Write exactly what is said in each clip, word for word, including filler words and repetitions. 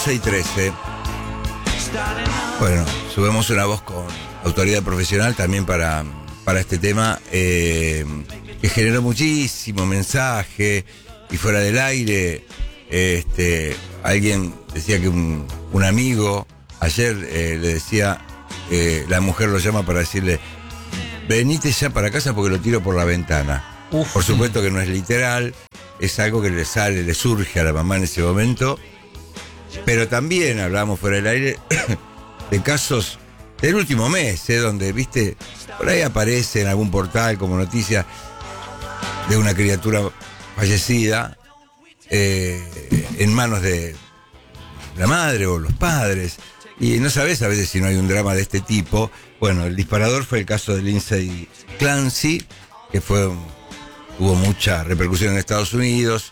once y trece. Bueno, subimos una voz con autoridad profesional también para, para este tema, eh, que generó muchísimo mensaje, y fuera del aire, este, alguien decía que un, un amigo ayer eh, le decía, eh, la mujer lo llama para decirle, venite ya para casa porque lo tiro por la ventana. Uf. Por supuesto que no es literal, es algo que le sale, le surge a la mamá en ese momento, pero también hablábamos fuera del aire de casos del último mes, ¿eh? Donde, viste, por ahí aparece en algún portal como noticia de una criatura fallecida eh, en manos de la madre o los padres, y no sabes a veces si no hay un drama de este tipo. Bueno, el disparador fue el caso de Lindsay Clancy, que fue hubo mucha repercusión en Estados Unidos,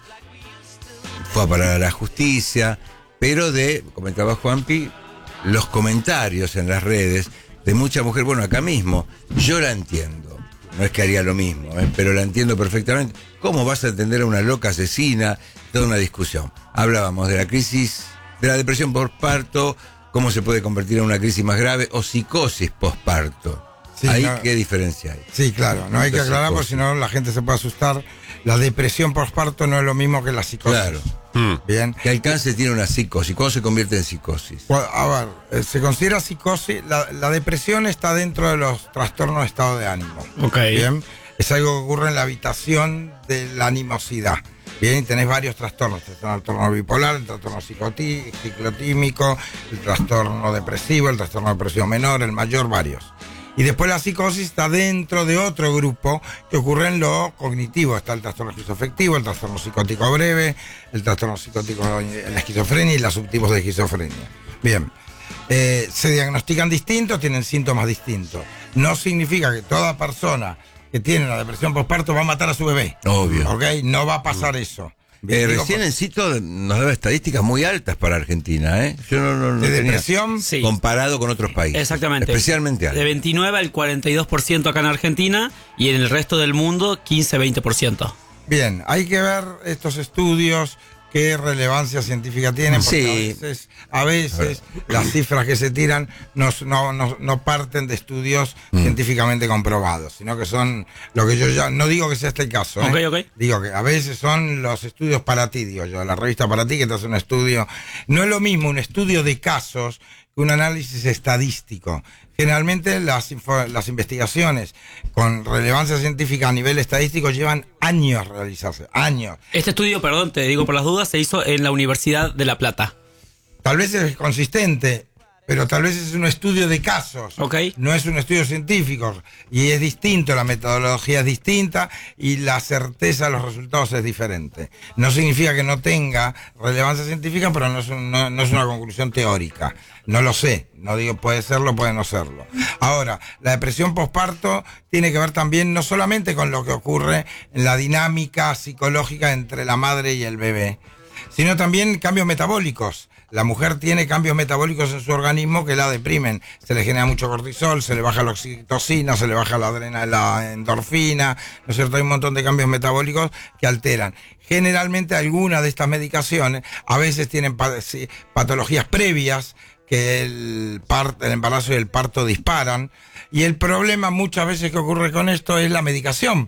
fue a parar a la justicia, pero de, comentaba Juanpi, los comentarios en las redes de mucha mujer, bueno, acá mismo, yo la entiendo, no es que haría lo mismo, ¿eh? Pero la entiendo perfectamente. ¿Cómo vas a entender a una loca asesina? Toda una discusión. Hablábamos de la crisis, de la depresión postparto, cómo se puede convertir en una crisis más grave, o psicosis postparto. Sí, ahí no, qué diferencia hay. Sí, claro, no hay que aclarar porque si no la gente se puede asustar. La depresión postparto no es lo mismo que la psicosis. Claro. Mm. Bien. ¿Qué alcance tiene una psicosis? ¿Cuándo se convierte en psicosis? Well, a ver, se considera psicosis. La, la depresión está dentro de los trastornos de estado de ánimo. Ok. Bien. Es algo que ocurre en la habitación de la animosidad. Bien, y tenés varios trastornos. El trastorno bipolar, el trastorno psicotí, ciclotímico, el trastorno depresivo, el trastorno depresivo menor, el mayor, varios. Y después la psicosis está dentro de otro grupo que ocurre en lo cognitivo. Está el trastorno esquizoafectivo, el trastorno psicótico breve, el trastorno psicótico, la esquizofrenia y los subtipos de esquizofrenia. Bien, eh, se diagnostican distintos, tienen síntomas distintos. No significa que toda persona que tiene una depresión postparto va a matar a su bebé. Obvio. ¿Ok? No va a pasar eso. Eh, recién en Cito nos daba estadísticas muy altas para Argentina, ¿eh? Yo no, no, no ¿De tenía, depresión? Sí. comparado con otros países. Exactamente. Especialmente altas. De veintinueve al cuarenta y dos por ciento acá en Argentina y en el resto del mundo quince a veinte por ciento. Bien, hay que ver estos estudios, qué relevancia científica tienen, porque Sí. a veces, a veces las cifras que se tiran no, no, no, no parten de estudios mm. científicamente comprobados, sino que son lo que yo ya, no digo que sea este el caso, ¿eh? Ok, ok. Digo que a veces son los estudios para ti, digo yo, la revista Para Ti que te hace un estudio. No es lo mismo un estudio de casos que un análisis estadístico. Generalmente las, info, las investigaciones con relevancia científica a nivel estadístico llevan años realizarse, años. Este estudio, perdón, te digo por las dudas, se hizo en la Universidad de La Plata. Tal vez es consistente, pero tal vez es un estudio de casos. Ok. No es un estudio científico. Y es distinto, la metodología es distinta y la certeza de los resultados es diferente. No significa que no tenga relevancia científica, pero no es, un, no, no es una conclusión teórica. No lo sé. No digo puede serlo, puede no serlo. Ahora, la depresión postparto tiene que ver también no solamente con lo que ocurre en la dinámica psicológica entre la madre y el bebé, sino también cambios metabólicos. La mujer tiene cambios metabólicos en su organismo que la deprimen. Se le genera mucho cortisol, se le baja la oxitocina, se le baja la adrenalina, la endorfina, ¿no es cierto? Hay un montón de cambios metabólicos que alteran. Generalmente algunas de estas medicaciones a veces tienen patologías previas que el, parto, el embarazo y el parto disparan. Y el problema muchas veces que ocurre con esto es la medicación.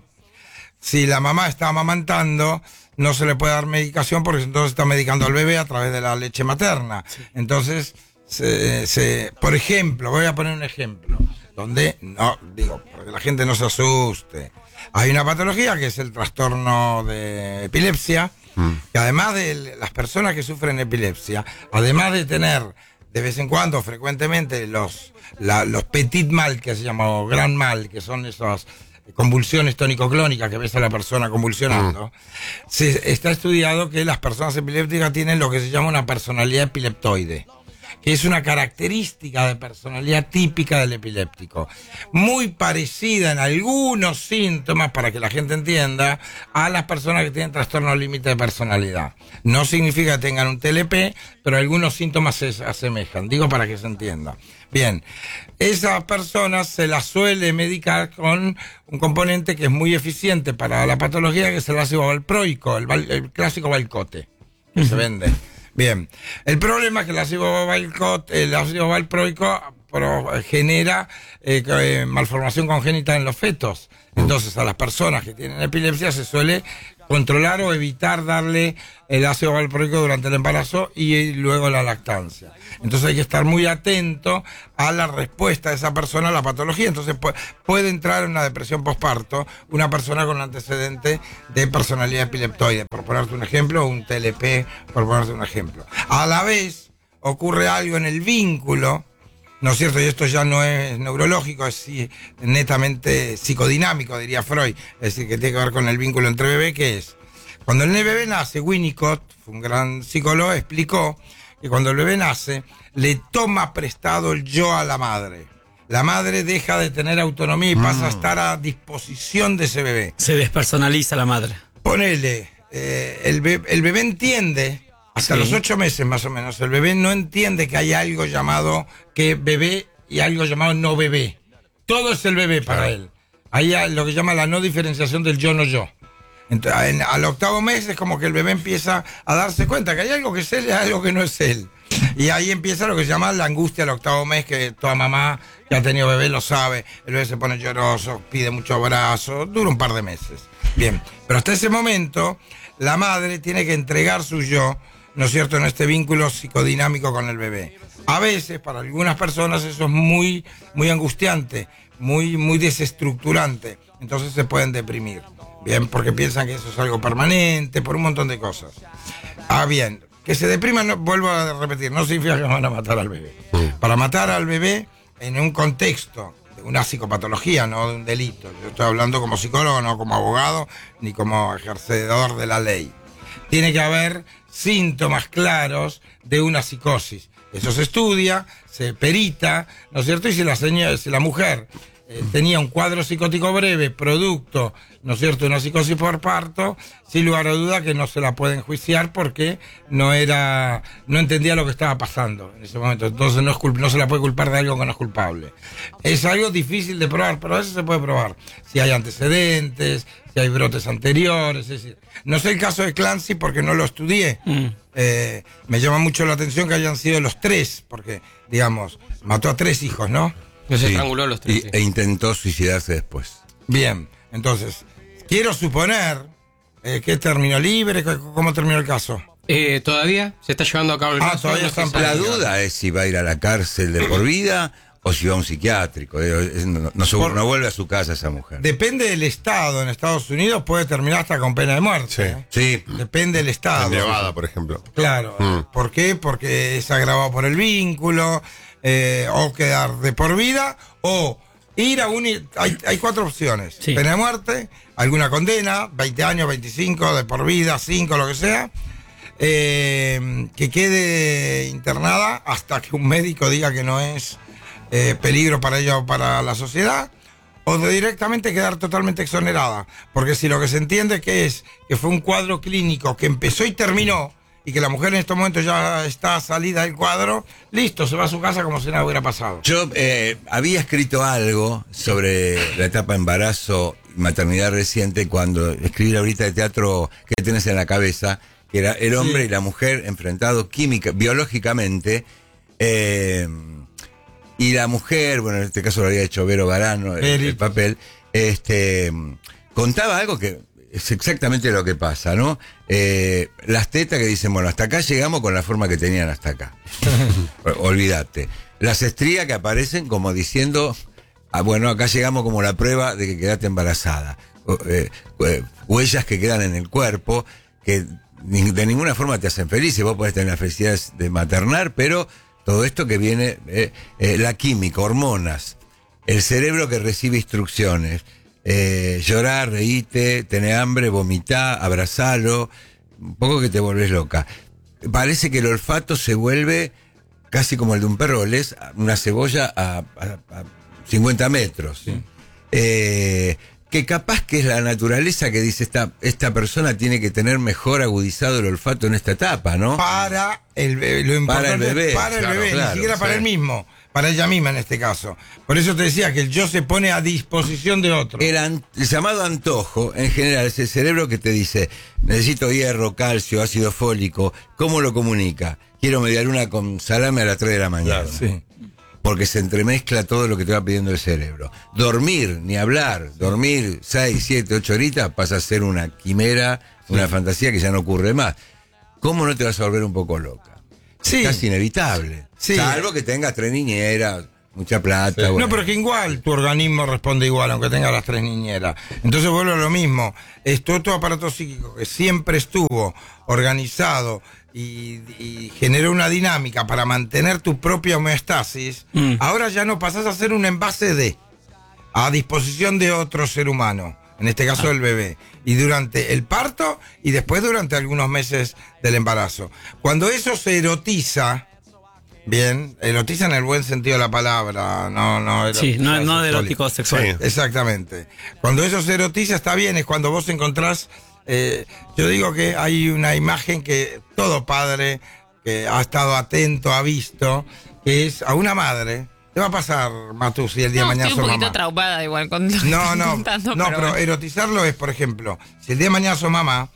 Si la mamá está amamantando, no se le puede dar medicación porque entonces está medicando al bebé a través de la leche materna. Sí. Entonces, se, se, por ejemplo, voy a poner un ejemplo, donde, no, digo, para que la gente no se asuste. Hay una patología que es el trastorno de epilepsia, mm. que además de las personas que sufren epilepsia, además de tener de vez en cuando, frecuentemente, los, la, los petit mal, que se llama, o gran mal, que son esas convulsiones tónico-clónicas que ves a la persona convulsionando, mm. se está estudiado que las personas epilépticas tienen lo que se llama una personalidad epileptoide, que es una característica de personalidad típica del epiléptico, muy parecida en algunos síntomas, para que la gente entienda, a las personas que tienen trastorno límite de personalidad. No significa que tengan un T L P, pero algunos síntomas se asemejan, digo para que se entienda. Bien, esas personas se las suele medicar con un componente que es muy eficiente para la patología, que es el ácido valproico, el, val, el clásico Valcote, que uh-huh. se vende. Bien, el problema es que el ácido valproico, el ácido valproico pro- genera eh, eh, malformación congénita en los fetos. Entonces a las personas que tienen epilepsia se suele controlar o evitar darle el ácido valproico durante el embarazo y luego la lactancia. Entonces hay que estar muy atento a la respuesta de esa persona a la patología. Entonces pu- puede entrar en una depresión postparto una persona con antecedente de personalidad epileptoide, por ponerte un ejemplo, o un T L P, por ponerte un ejemplo. A la vez ocurre algo en el vínculo, ¿no es cierto? Y esto ya no es neurológico, es sí, netamente psicodinámico, diría Freud. Es decir, que tiene que ver con el vínculo entre bebé, que es, cuando el bebé nace, Winnicott, fue un gran psicólogo, explicó que cuando el bebé nace, le toma prestado el yo a la madre. La madre deja de tener autonomía y pasa a estar a disposición de ese bebé. Se despersonaliza la madre. Ponele, eh, el, be- el bebé entiende, hasta Sí. los ocho meses más o menos, el bebé no entiende que hay algo llamado que bebé y algo llamado no bebé. Todo es el bebé para él. Hay a- lo que llama la no diferenciación del yo no yo. Entonces, en- al octavo mes es como que el bebé empieza a darse cuenta que hay algo que es él y hay algo que no es él. Y ahí empieza lo que se llama la angustia al octavo mes, que toda mamá que ha tenido bebé lo sabe. El bebé se pone lloroso, pide mucho abrazo, dura un par de meses. Bien, pero hasta ese momento la madre tiene que entregar su yo, ¿no es cierto?, en este vínculo psicodinámico con el bebé. A veces, para algunas personas, eso es muy, muy angustiante, muy, muy desestructurante. Entonces se pueden deprimir. Bien, porque piensan que eso es algo permanente, por un montón de cosas. Ah, bien, que se depriman, no, vuelvo a repetir, no significa que van a matar al bebé. Para matar al bebé en un contexto de una psicopatología, no de un delito. Yo estoy hablando como psicólogo, no como abogado, ni como ejercedor de la ley. Tiene que haber síntomas claros de una psicosis. Eso se estudia, se perita, ¿no es cierto? Y si la, señora, si la mujer eh, tenía un cuadro psicótico breve, producto, ¿no es cierto?, de una psicosis por parto, sin lugar a duda que no se la puede enjuiciar porque no era, no entendía lo que estaba pasando en ese momento. Entonces no, es culp- no se la puede culpar de algo que no es culpable. Es algo difícil de probar, pero a veces se puede probar. Si hay antecedentes, si hay brotes anteriores, es decir, no sé el caso de Clancy porque no lo estudié. Mm. Eh, me llama mucho la atención que hayan sido los tres, porque, digamos, mató a tres hijos, ¿no? Que se Sí. estranguló a los tres. Y- sí. e intentó suicidarse después. Bien, entonces, quiero suponer eh, que terminó libre, c- ¿cómo terminó el caso? Eh, todavía se está llevando a cabo el Ah, caso, todavía no está en se sabe. La Sí, duda es si va a ir a la cárcel de por vida o si va a un psiquiátrico. Eh, es- No, no, se- Por- no vuelve a su casa esa mujer. Depende del estado, en Estados Unidos puede terminar hasta con pena de muerte. Sí. ¿eh? Sí, Depende del estado. En Nevada, por ejemplo. Claro. Mm. ¿Por qué? Porque es agravado por el vínculo, eh, o quedar de por vida, o ir a un... Hay, hay cuatro opciones. Sí. Pena de muerte, alguna condena, veinte años, veinticinco, de por vida, cinco, lo que sea, eh, que quede internada hasta que un médico diga que no es eh, peligro para ella o para la sociedad, o de directamente quedar totalmente exonerada. Porque si lo que se entiende que es que fue un cuadro clínico que empezó y terminó, y que la mujer en estos momentos ya está salida del cuadro, listo, se va a su casa como si nada hubiera pasado. yo eh, había escrito algo sobre la etapa embarazo y maternidad reciente cuando escribí la horita de teatro que tenés en la cabeza, que era el hombre Sí. y la mujer enfrentados química, biológicamente. eh, y la mujer, bueno, en este caso lo había hecho Vero Varano, el, Veri. el papel, este, contaba algo que es exactamente lo que pasa, ¿no? Eh, las tetas que dicen, bueno, hasta acá llegamos con la forma que tenían hasta acá. Olvídate. Las estrías que aparecen como diciendo, ah, bueno, acá llegamos como la prueba de que quedaste embarazada. O, eh, eh, huellas que quedan en el cuerpo que ni- de ninguna forma te hacen feliz. Vos podés tener la felicidad de maternar, pero todo esto que viene, eh, eh, la química, hormonas, el cerebro que recibe instrucciones, eh, llorar, reíte, tener hambre, vomitar, abrazarlo, un poco que te volvés loca. Parece que el olfato se vuelve casi como el de un perro, olés una cebolla a, a- a cincuenta metros. Eh, que capaz que es la naturaleza que dice esta, esta persona tiene que tener mejor agudizado el olfato en esta etapa, ¿no? Para el bebé, lo importante Para el bebé, es para el claro, bebé, claro, ni siquiera para sí. él mismo, para ella misma en este caso. Por eso te decía que el yo se pone a disposición de otro. El, an- el llamado antojo, en general, es el cerebro que te dice, necesito hierro, calcio, ácido fólico. ¿Cómo lo comunica? Quiero media luna con salame a las tres de la mañana. Claro, sí. Porque se entremezcla todo lo que te va pidiendo el cerebro. Dormir, ni hablar. Dormir seis, siete, ocho horitas pasa a ser una quimera, una fantasía que ya no ocurre más. ¿Cómo no te vas a volver un poco loca? Sí. Es casi inevitable. Sí. Salvo que tengas tres niñeras, mucha plata. Sí. Bueno. No, pero que igual tu organismo responde igual, aunque tenga las tres niñeras. Entonces vuelvo a lo mismo. Es todo tu aparato psíquico que siempre estuvo organizado y, y generó una dinámica para mantener tu propia homeostasis. Mm. Ahora ya no pasás a ser un envase de, a disposición de otro ser humano. En este caso el bebé. Y durante el parto y después durante algunos meses del embarazo. Cuando eso se erotiza... Bien, erotiza en el buen sentido de la palabra, no, no Sí, no, no de sexual. erótico sexual. Exactamente. Cuando eso se erotiza está bien, es cuando vos encontrás, eh, yo digo que hay una imagen que todo padre que ha estado atento, ha visto, que es a una madre. ¿Qué va a pasar, Matu, si el día No, de mañana estoy un sos poquito mamá? traumada igual con lo que No, estás no, contando, no, pero pero bueno. erotizarlo es, por ejemplo, si el día de mañana sos mamá,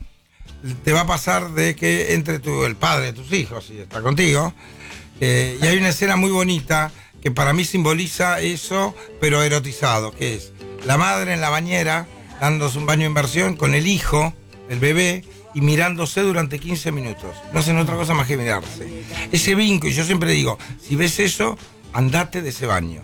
te va a pasar de que entre tu, el padre de tus hijos, si está contigo, eh, y hay una escena muy bonita que para mí simboliza eso, pero erotizado, que es la madre en la bañera, dándose un baño de inmersión con el hijo, el bebé, y mirándose durante quince minutos. No hacen otra cosa más que mirarse. Ese vínculo, y yo siempre digo, si ves eso, andate de ese baño.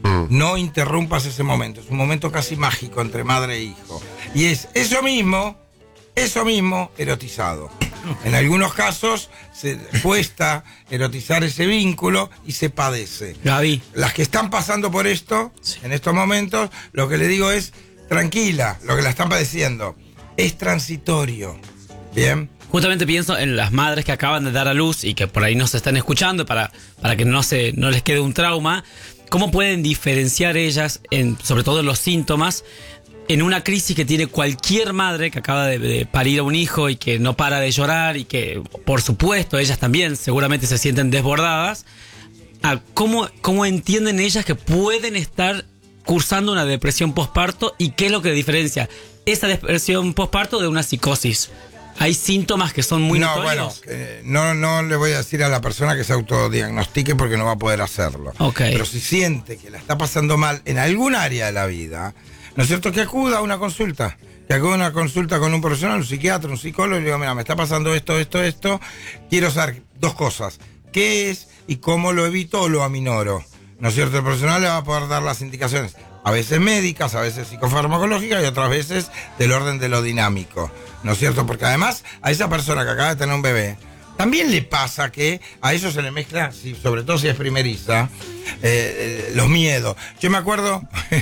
No interrumpas ese momento. Es un momento casi mágico entre madre e hijo. Y es eso mismo, eso mismo, erotizado. En algunos casos se cuesta erotizar ese vínculo y se padece. Gaby. Las que están pasando por esto, Sí. en estos momentos, lo que le digo es, tranquila, lo que la están padeciendo. Es transitorio. Bien. Justamente pienso en las madres que acaban de dar a luz y que por ahí nos están escuchando para, para que no, se, no les quede un trauma. ¿Cómo pueden diferenciar ellas, en, sobre todo en los síntomas, en una crisis que tiene cualquier madre que acaba de, de parir a un hijo y que no para de llorar y que, por supuesto, ellas también seguramente se sienten desbordadas? Ah, ¿cómo, ¿Cómo entienden ellas que pueden estar cursando una depresión postparto y qué es lo que diferencia esa depresión postparto de una psicosis? Hay síntomas que son muy no, notorios. bueno, eh, no, no le voy a decir a la persona que se autodiagnostique porque no va a poder hacerlo. Ok. Pero si siente que la está pasando mal en algún área de la vida, ¿no es cierto? Que acuda a una consulta. Que acuda a una consulta con un profesional, un psiquiatra, un psicólogo, y le digo, mira, me está pasando esto, esto, esto. Quiero saber dos cosas. ¿Qué es y cómo lo evito o lo aminoro? ¿No es cierto? El profesional le va a poder dar las indicaciones. A veces médicas, a veces psicofarmacológicas y otras veces del orden de lo dinámico. ¿No es cierto? Porque además a esa persona que acaba de tener un bebé, también le pasa que a eso se le mezcla, si, sobre todo si es primeriza, eh, eh, los miedos. Yo me acuerdo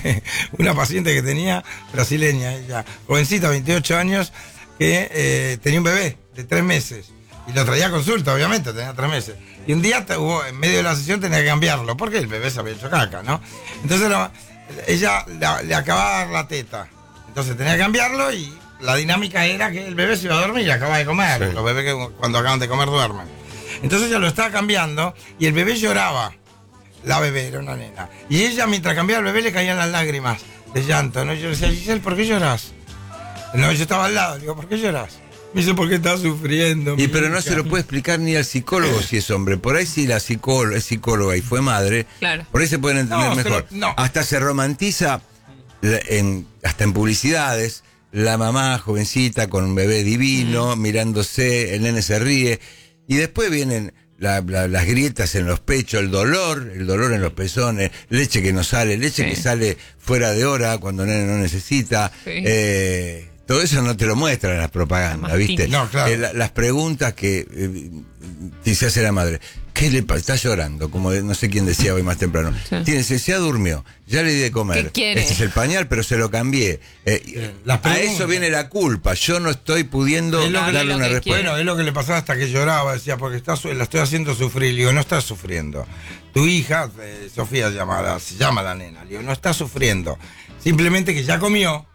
una paciente que tenía, brasileña, ella, jovencita, veintiocho años, que eh, tenía un bebé de tres meses. Y lo traía a consulta, obviamente, tenía tres meses. Y un día, te, hubo, en medio de la sesión, tenía que cambiarlo, porque el bebé se había hecho caca, ¿no? Entonces lo, ella le, le acababa de dar la teta. Entonces tenía que cambiarlo y la dinámica era que el bebé se iba a dormir y acababa de comer. Sí. Los bebés que cuando acaban de comer duermen. Entonces ella lo estaba cambiando y el bebé lloraba. La bebé era una nena. Y ella, mientras cambiaba el bebé, le caían las lágrimas de llanto, ¿no? Yo le decía, Giselle, ¿por qué lloras? No, yo estaba al lado, le digo, ¿por qué lloras? Me dice, ¿por qué estás sufriendo? Y pero no se lo puede explicar ni al psicólogo si es hombre. Por ahí si la psicóloga es psicóloga y fue madre, claro. Por ahí se pueden entender no, mejor. Lo, no. Hasta se romantiza, en, hasta en publicidades, la mamá jovencita con un bebé divino, mm. mirándose, el nene se ríe. Y después vienen la, la, las grietas en los pechos, el dolor, el dolor en los pezones, leche que no sale, leche sí. que sale fuera de hora cuando el nene no necesita. Sí. Eh, Todo eso no te lo muestran en las propagandas, ¿viste? No, claro. Eh, la, las preguntas que eh, se hace la madre. ¿Qué le pasa? Está llorando, como de, no sé quién decía hoy más temprano. Sí. Tiene, se, se durmió, ya le di de comer. ¿Qué quiere? Este es el pañal, pero se lo cambié. Eh, a eso viene la culpa. Yo no estoy pudiendo es darle lo una que respuesta. Bueno, es lo que le pasaba hasta que lloraba. Decía, porque está, la estoy haciendo sufrir. Le digo, no estás sufriendo. Tu hija, eh, Sofía llamada, se llama la nena. Le digo, no está sufriendo. Simplemente que ya comió.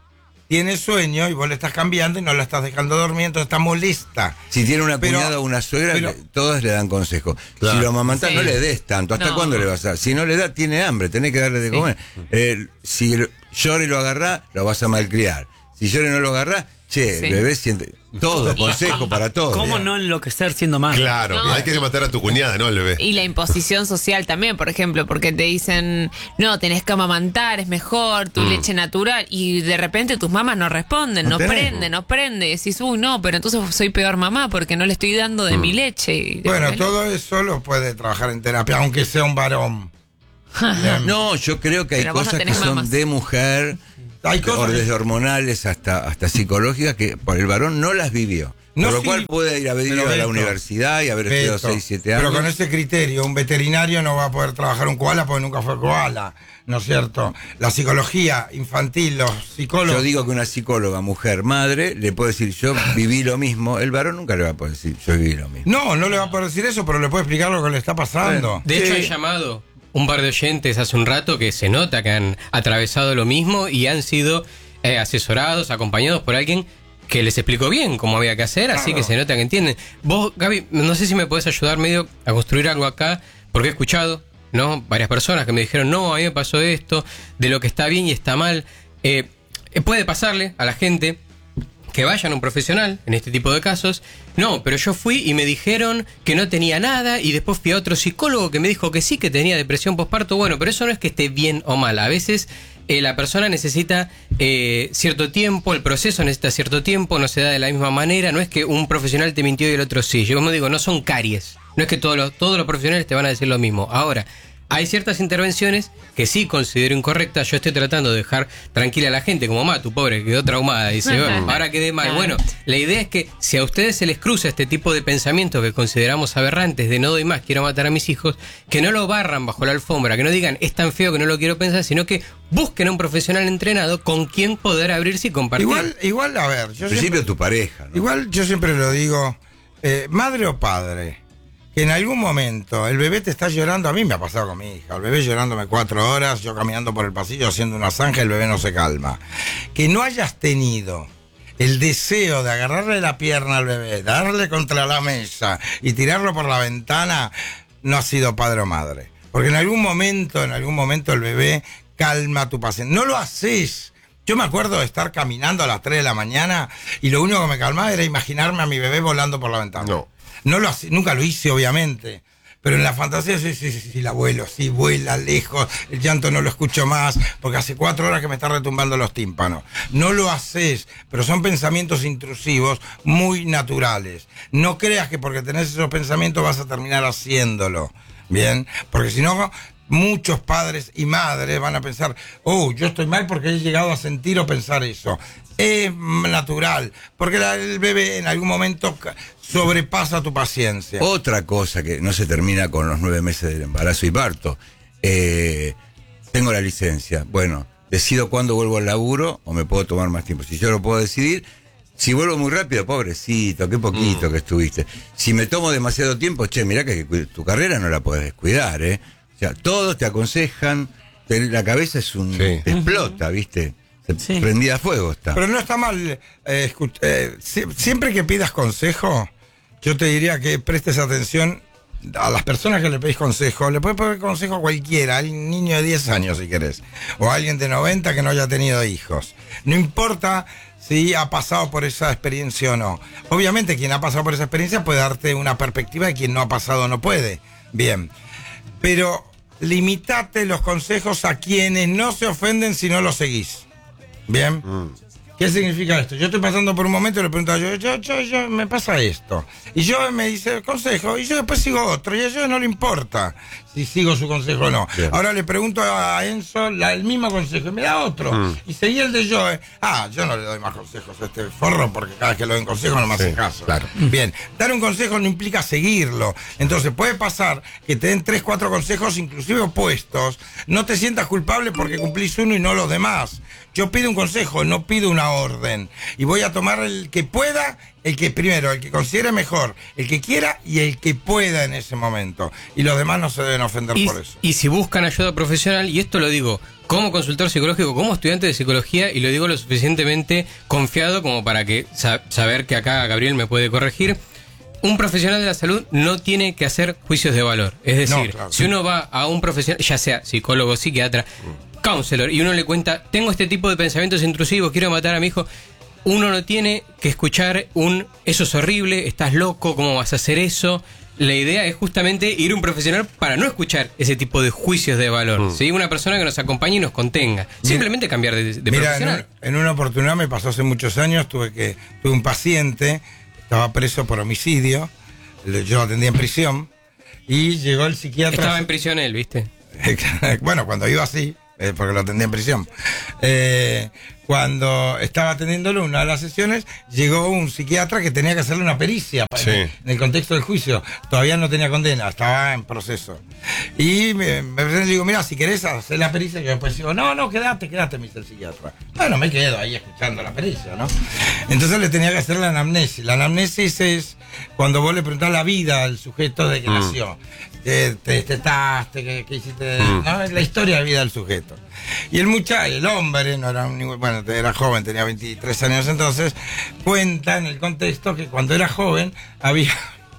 tiene sueño y vos le estás cambiando y no la estás dejando dormir, entonces está molesta. Si tiene una Pero- cuñada o una suegra, pero- le- todos le dan consejos. Claro. Si lo amamantás, Sí. no le des tanto. ¿Hasta No. cuándo le vas a dar? Si no le da, tiene hambre, tenés que darle de comer. Eh, si el- llora y lo agarrás, lo vas a malcriar. Si llora y no lo agarrás, che, Sí. el bebé siente... Todo, consejo para todo. ¿Cómo no enloquecer siendo madre? Claro, No. hay que matar a tu cuñada, ¿no? El bebé. Y la imposición social también, por ejemplo, porque te dicen, no, tenés que amamantar, es mejor, tu leche natural, y de repente tus mamás no responden, No no, tenés. prende, no prende, y decís, uy, no, pero entonces soy peor mamá porque no le estoy dando de mi leche. Y de Bueno, repente- todo eso lo puede trabajar en terapia, aunque sea un varón. Bien. No, yo creo que hay Pero vos no cosas que tenés son mamas. de mujer, Hay o cosas que- desde hormonales hasta, hasta psicológicas, que por el varón no las vivió. No, por lo sí, cual puede ir a ver pero a la Beto, universidad y haber estudiado Beto, seis, siete años. Pero con ese criterio, un veterinario no va a poder trabajar un koala porque nunca fue koala, ¿no es cierto? La psicología infantil, los psicólogos... Yo digo que una psicóloga, mujer, madre, le puede decir yo viví lo mismo. El varón nunca le va a poder decir yo viví lo mismo. No, no le va a poder decir eso, pero le puede explicar lo que le está pasando. De hecho, Sí. he llamado un par de oyentes hace un rato que se nota que han atravesado lo mismo y han sido eh, asesorados, acompañados por alguien que les explicó bien cómo había que hacer, así Claro. que se nota que entienden. Vos, Gaby, no sé si me podés ayudar medio a construir algo acá, porque he escuchado, ¿no? Varias personas que me dijeron, no, a mí me pasó esto, de lo que está bien y está mal. Eh, eh, puede pasarle a la gente que vayan a un profesional en este tipo de casos. No, pero yo fui y me dijeron que no tenía nada y después fui a otro psicólogo que me dijo que sí, que tenía depresión postparto. Bueno, pero eso no es que esté bien o mal. A veces eh, la persona necesita eh, cierto tiempo, el proceso necesita cierto tiempo, no se da de la misma manera. No es que un profesional te mintió y el otro sí. Yo como digo, no son caries. No es que todos los, todos los profesionales te van a decir lo mismo. Ahora, hay ciertas intervenciones que sí considero incorrectas. Yo estoy tratando de dejar tranquila a la gente, como Matu, pobre, quedó traumada. Dice, bueno, ahora quedé mal. Claro. Bueno, la idea es que si a ustedes se les cruza este tipo de pensamientos que consideramos aberrantes, de no doy más, quiero matar a mis hijos, que no lo barran bajo la alfombra, que no digan es tan feo que no lo quiero pensar, sino que busquen a un profesional entrenado con quien poder abrirse y compartir. Igual, igual, a ver, yo Al principio siempre, tu pareja, ¿no? igual yo siempre lo digo, eh, madre o padre, que en algún momento el bebé te está llorando, a mí me ha pasado con mi hija, el bebé llorándome cuatro horas, yo caminando por el pasillo haciendo una zanja, el bebé no se calma. Que no hayas tenido el deseo de agarrarle la pierna al bebé, darle contra la mesa y tirarlo por la ventana, no ha sido padre o madre. Porque en algún momento, en algún momento el bebé calma tu paciente. No lo haces. Yo me acuerdo de estar caminando a las tres de la mañana y lo único que me calmaba era imaginarme a mi bebé volando por la ventana. No. No lo hace- nunca lo hice, obviamente. Pero en la fantasía, sí, sí, sí, sí, el abuelo, sí, vuela lejos, el llanto no lo escucho más, porque hace cuatro horas que me está retumbando los tímpanos. No lo haces, pero son pensamientos intrusivos muy naturales. No creas que porque tenés esos pensamientos vas a terminar haciéndolo, ¿bien? Porque si no, muchos padres y madres van a pensar, oh, yo estoy mal porque he llegado a sentir o pensar eso. Es natural, porque la- el bebé en algún momento ca- sobrepasa tu paciencia. Otra cosa que no se termina con los nueve meses del embarazo y parto. Eh, tengo la licencia. Bueno, decido cuándo vuelvo al laburo o me puedo tomar más tiempo. Si yo lo puedo decidir, si vuelvo muy rápido, pobrecito, qué poquito que estuviste. Si me tomo demasiado tiempo, che, mirá que cu- tu carrera no la puedes descuidar, ¿eh? O sea, todos te aconsejan, te- la cabeza es un... Sí. te explota, ¿viste? Se Sí. prendida a fuego está. Pero no está mal, eh, escuch- eh, si- siempre que pidas consejo, yo te diría que prestes atención a las personas que le pedís consejo. Le puedes pedir consejo a cualquiera, a un niño de diez años si querés, o a alguien de noventa que no haya tenido hijos. No importa si ha pasado por esa experiencia o no. Obviamente quien ha pasado por esa experiencia puede darte una perspectiva, y quien no ha pasado no puede. Bien, pero limitate los consejos a quienes no se ofenden si no los seguís. Bien. ¿Qué significa esto? Yo estoy pasando por un momento y le pregunto a yo, yo, yo, yo, me pasa esto. Y yo me dice consejo, y yo después sigo otro, y a ellos no le importa si sigo su consejo o no. Bien. Ahora le pregunto a Enzo la- el mismo consejo, y me da otro. Y seguí el de yo. eh. Ah, yo no le doy más consejos a este forro, porque cada vez que le doy un consejo no me hace Sí, caso. claro. Bien, dar un consejo no implica seguirlo. Entonces puede pasar que te den tres, cuatro consejos, inclusive opuestos. No te sientas culpable porque cumplís uno y no los demás. Yo pido un consejo, no pido una una orden. Y voy a tomar el que pueda, el que primero, el que considere mejor, el que quiera y el que pueda en ese momento. Y los demás no se deben ofender Y, por eso. y si buscan ayuda profesional, y esto lo digo como consultor psicológico, como estudiante de psicología, y lo digo lo suficientemente confiado como para que sa- saber que acá Gabriel me puede corregir. Un profesional de la salud no tiene que hacer juicios de valor. Es decir, No, claro. si uno va a un profesional, ya sea psicólogo, psiquiatra, counselor, y uno le cuenta, tengo este tipo de pensamientos intrusivos, quiero matar a mi hijo, uno no tiene que escuchar un, eso es horrible, estás loco, ¿cómo vas a hacer eso? La idea es justamente ir a un profesional para no escuchar ese tipo de juicios de valor. Mm. ¿Sí? Una persona que nos acompañe y nos contenga. Simplemente cambiar de, de Mira, en, profesional. un- en una oportunidad me pasó hace muchos años, tuve que tuve un paciente, estaba preso por homicidio, le- yo lo atendía en prisión, y llegó el psiquiatra. Estaba en prisión él, ¿viste? Bueno, cuando iba así, eh, porque lo atendía en prisión. Eh, cuando estaba atendiéndolo en una de las sesiones, llegó un psiquiatra que tenía que hacerle una pericia pa- Sí. en, en el contexto del juicio. Todavía no tenía condena, estaba en proceso. Y me, me presenté y le digo, mira, si querés hacer la pericia, yo después digo, no, no, quédate, quédate, me dice el psiquiatra. Bueno, me quedo ahí escuchando la pericia, ¿no? Entonces le tenía que hacer la anamnesis. La anamnesis es cuando vos le preguntás la vida al sujeto de que Mm. nació. Te te testaste, que, que hiciste, Mm. ¿no? Es la historia de vida del sujeto. Y el muchacho, el hombre, no era un, ningún- bueno, era joven, tenía veintitrés años entonces, cuenta en el contexto que cuando era joven había...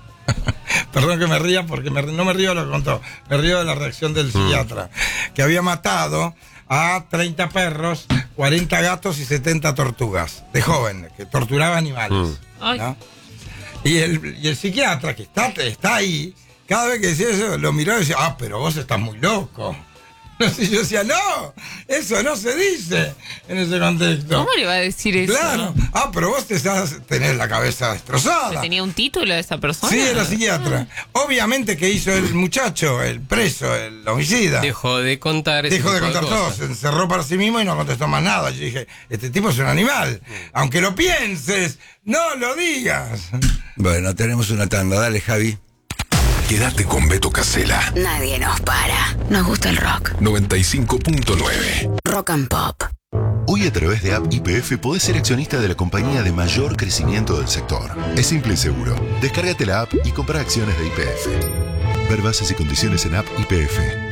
Perdón que me ría porque me- no me río de lo que contó, me río de la reacción del psiquiatra, que había matado a treinta perros, cuarenta gatos y setenta tortugas, de joven, que torturaba animales. Ay. ¿no? Y, el, y el psiquiatra que está, está ahí, cada vez que decía eso, lo miró y decía, ah, pero vos estás muy loco. Y yo decía, no, eso no se dice en ese contexto. ¿Cómo le va a decir eso? Claro, ah, pero vos te estás, tenés la cabeza destrozada. ¿Tenía un título esa persona? Sí, era psiquiatra. Obviamente que hizo el muchacho, el preso, el homicida. Dejó de contar ese Dejó de tipo contar todo, cosas. se encerró para sí mismo y no contestó más nada. Yo dije, este tipo es un animal. Aunque lo pienses, no lo digas. Bueno, tenemos una tanda. Dale, Javi. Quédate con Beto Casella. Nadie nos para. Nos gusta el rock. noventa y cinco punto nueve. Rock and pop. Hoy a través de App Y P F podés ser accionista de la compañía de mayor crecimiento del sector. Es simple y seguro. Descárgate la app y compra acciones de Y P F. Ver bases y condiciones en App Y P F.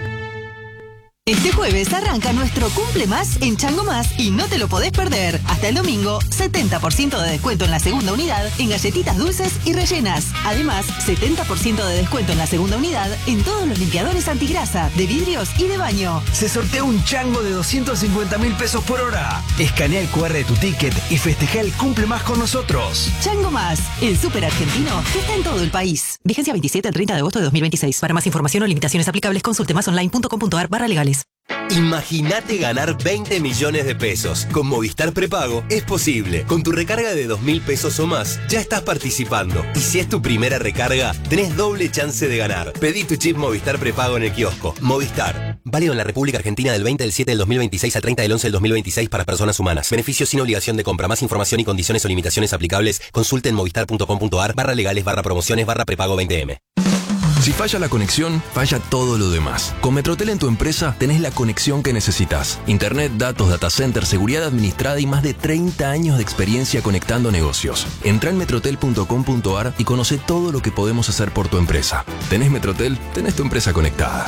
Este jueves arranca nuestro Cumple Más en Chango Más y no te lo podés perder. Hasta el domingo, setenta por ciento de descuento en la segunda unidad en galletitas dulces y rellenas. Además, setenta por ciento de descuento en la segunda unidad en todos los limpiadores antigrasa, de vidrios y de baño. Se sortea un chango de doscientos cincuenta mil pesos por hora. Escanea el cu erre de tu ticket y festeja el Cumple Más con nosotros. Chango Más, el súper argentino que está en todo el país. Vigencia veintisiete al treinta de agosto de dos mil veintiséis. Para más información o limitaciones aplicables, consulte masonline punto com punto ar barra legales. Imagínate ganar veinte millones de pesos. Con Movistar Prepago es posible. Con tu recarga de dos mil pesos o más, ya estás participando. Y si es tu primera recarga, tenés doble chance de ganar. Pedí tu chip Movistar Prepago en el kiosco. Movistar. Válido en la República Argentina del veinte del siete del dos mil veintiséis al treinta del once del dos mil veintiséis para personas humanas. Beneficios sin obligación de compra. Más información y condiciones o limitaciones aplicables, consulte en movistar punto com punto ar barra legales barra promociones barra prepago veinte eme. Si falla la conexión, falla todo lo demás. Con Metrotel en tu empresa tenés la conexión que necesitas. Internet, datos, data center, seguridad administrada y más de treinta años de experiencia conectando negocios. Entrá en metrotel punto com punto ar y conoce todo lo que podemos hacer por tu empresa. ¿Tenés Metrotel? Tenés tu empresa conectada.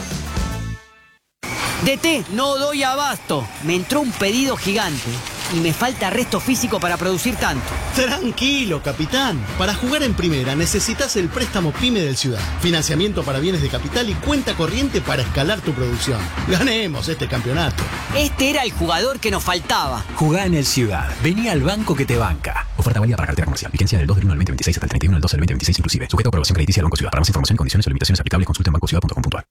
D T, no doy abasto. Me entró un pedido gigante y me falta resto físico para producir tanto. Tranquilo, capitán. Para jugar en primera necesitas el préstamo PYME del Ciudad. Financiamiento para bienes de capital y cuenta corriente para escalar tu producción. Ganemos este campeonato. Este era el jugador que nos faltaba. Jugá en el Ciudad. Vení al banco que te banca. Oferta válida para cartera comercial. Vigencia del dos del uno al veinte veintiséis hasta el treinta y uno del doce del veinte veintiséis inclusive. Sujeto a aprobación crediticia del Banco Ciudad. Para más información y condiciones o limitaciones aplicables, consulte en banco ciudad punto com punto ar.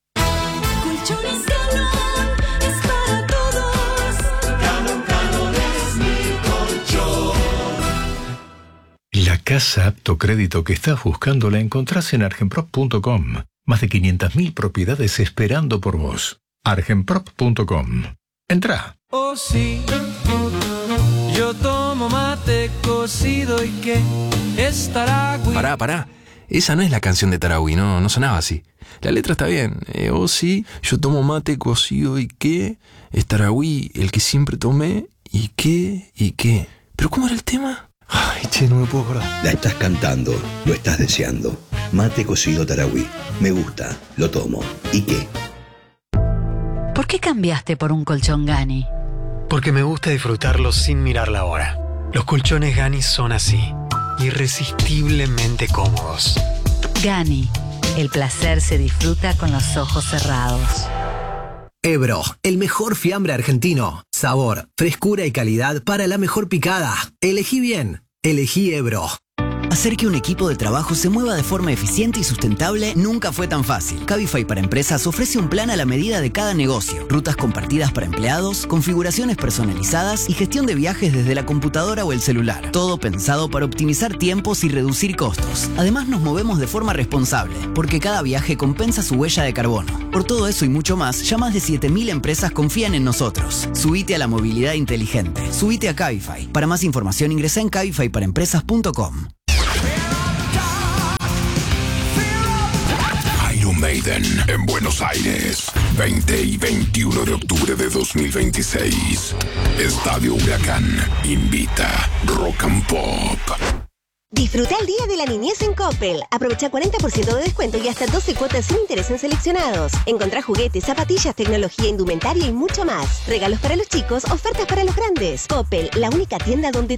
La casa apto crédito que estás buscando la encontrás en argenprop punto com. Más de quinientas mil propiedades esperando por vos. argenprop punto com. Entrá. Oh sí, yo tomo mate cocido y que es Taragüí. Pará, pará. Esa no es la canción de Taragüí, no, no sonaba así. La letra está bien. Eh, oh sí, yo tomo mate cocido y qué. Es Taragüí el que siempre tomé y qué y qué. ¿Pero cómo era el tema? Ay, che, no me puedo acordar. La estás cantando, lo estás deseando. Mate cocido Tarahui. Me gusta, lo tomo. ¿Y qué? ¿Por qué cambiaste por un colchón Gani? Porque me gusta disfrutarlo sin mirar la hora. Los colchones Gani son así, irresistiblemente cómodos. Gani, el placer se disfruta con los ojos cerrados. Ebro, el mejor fiambre argentino. Sabor, frescura y calidad para la mejor picada. Elegí bien, elegí Ebro. Hacer que un equipo de trabajo se mueva de forma eficiente y sustentable nunca fue tan fácil. Cabify para Empresas ofrece un plan a la medida de cada negocio, rutas compartidas para empleados, configuraciones personalizadas y gestión de viajes desde la computadora o el celular. Todo pensado para optimizar tiempos y reducir costos. Además nos movemos de forma responsable, porque cada viaje compensa su huella de carbono. Por todo eso y mucho más, ya más de siete mil empresas confían en nosotros. Subite a la movilidad inteligente. Subite a Cabify. Para más información ingresa en cabify para empresas punto com. Iron Maiden en Buenos Aires, veinte y veintiuno de octubre de dos mil veintiséis. Estadio Huracán invita Rock and Pop. Disfruta el Día de la Niñez en Coppel. Aprovecha cuarenta por ciento de descuento y hasta doce cuotas sin interés en seleccionados. Encontrá juguetes, zapatillas, tecnología, indumentaria y mucho más. Regalos para los chicos, ofertas para los grandes. Coppel, la única tienda donde